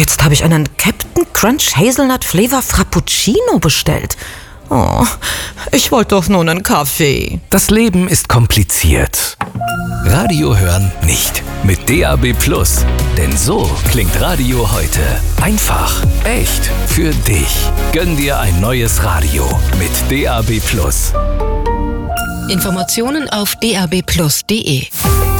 Jetzt habe ich einen Captain Crunch Hazelnut Flavor Frappuccino bestellt. Oh, ich wollte doch nur einen Kaffee. Das Leben ist kompliziert. Radio hören nicht. Mit DAB+. Denn so klingt Radio heute. Einfach, echt, für dich. Gönn dir ein neues Radio mit DAB+. Informationen auf dabplus.de.